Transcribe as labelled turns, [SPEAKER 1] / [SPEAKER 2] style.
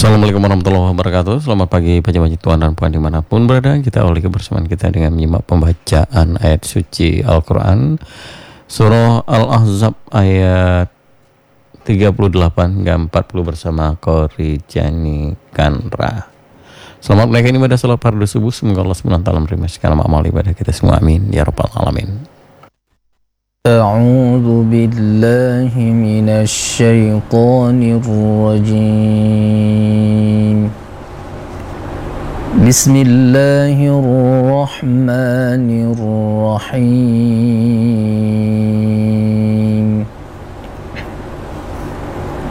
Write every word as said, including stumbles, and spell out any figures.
[SPEAKER 1] Assalamualaikum warahmatullahi wabarakatuh. Selamat pagi pagi Tuhan dan Puan dimanapun berada. Kita awali kebersamaan kita dengan menyimak pembacaan ayat suci Al-Quran Surah Al-Ahzab ayat tiga puluh delapan hingga empat puluh bersama Qori Jani Kanra. Selamat menaikkan ibadah salat fardu subuh. Semoga Allah subhanahu wa taala menerima segala amal ibadah kita semua. Amin ya rabbal alamin.
[SPEAKER 2] أعوذ بالله من الشيطان الرجيم بسم الله الرحمن الرحيم